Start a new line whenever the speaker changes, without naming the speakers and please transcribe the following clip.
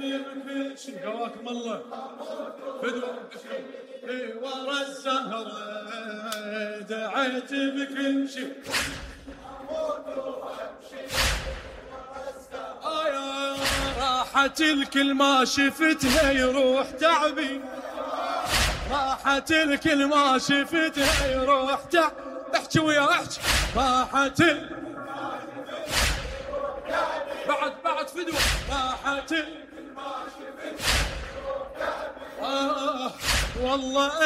بكل شيء قواكم الله فدوى ورا الزهر دعيت بكل شيء يا راحت الكل ما شفتها يروح تعبي راحت الكل ما شفتها يروح تعبي احكي ويا احكي راحت بعد فدوى راحت الكل ما شفتها يروح تعبي والله